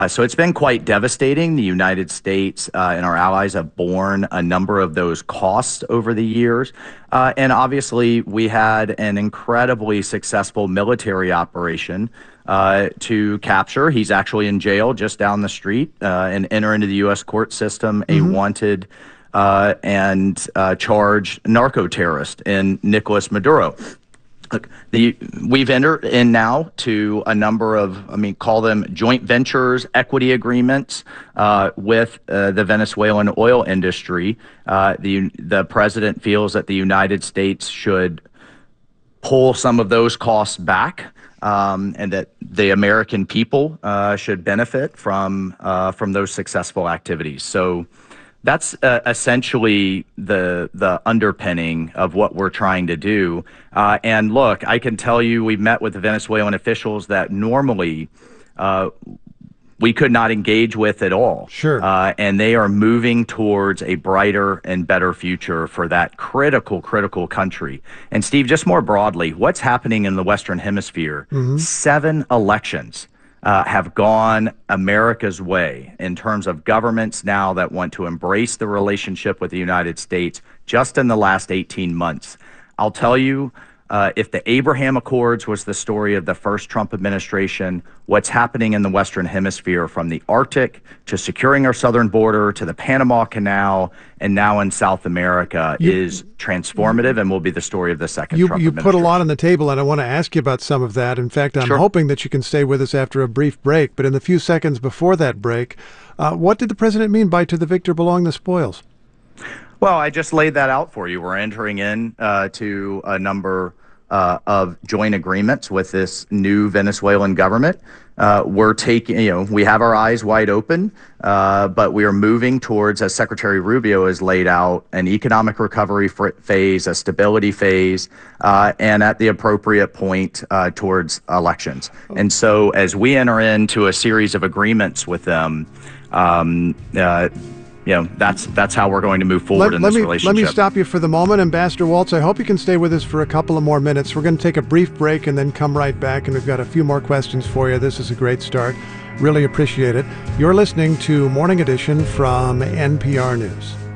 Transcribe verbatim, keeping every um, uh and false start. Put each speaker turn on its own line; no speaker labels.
Uh, so it's been quite devastating. The United States uh, and our allies have borne a number of those costs over the years. Uh, and obviously, we had an incredibly successful military operation uh, to capture. He's actually in jail just down the street uh, and enter into the U S court system a
Mm-hmm.
wanted uh, and uh, charged narco terrorist in Nicolas Maduro. Look, the, we've entered in now to a number of, I mean, call them joint ventures, equity agreements uh, with uh, the Venezuelan oil industry. Uh, the the president feels that the United States should pull some of those costs back, um, and that the American people uh, should benefit from uh, from those successful activities. So that's uh, essentially the the underpinning of what we're trying to do. Uh, and look, I can tell you, we've met with the Venezuelan officials that normally uh, we could not engage with at all.
Sure.
Uh, and they are moving towards a brighter and better future for that critical, critical country. And Steve, just more broadly, what's happening in the Western Hemisphere?
Mm-hmm.
Seven elections Uh, have gone America's way in terms of governments now that want to embrace the relationship with the United States just in the last eighteen months. I'll tell you, uh, if the Abraham Accords was the story of the first Trump administration, what's happening in the Western Hemisphere, from the Arctic to securing our southern border to the Panama Canal and now in South America,
You-
is transformative and will be the story of the second
You,
Trump
you
administration.
put a lot on the table, and I want to ask you about some of that. In fact, I'm
Sure.
hoping that you can stay with us after a brief break. But in the few seconds before that break, uh, what did the president mean by "to the victor belong the spoils"?
Well, I just laid that out for you. We're entering in uh, to a number uh, of joint agreements with this new Venezuelan government. Uh, we're taking, you know, we have our eyes wide open, uh, but we are moving towards, as Secretary Rubio has laid out, an economic recovery fr- phase, a stability phase, uh, and at the appropriate point uh, towards elections. And so as we enter into a series of agreements with them, um, uh, you know, that's that's how we're going to move forward
Let,
in
let
this
me,
relationship.
let me stop you for the moment. Ambassador Waltz, I hope you can stay with us for a couple of more minutes. We're going to take a brief break and then come right back, and we've got a few more questions for you. This is a great start. Really appreciate it. You're listening to Morning Edition from N P R News.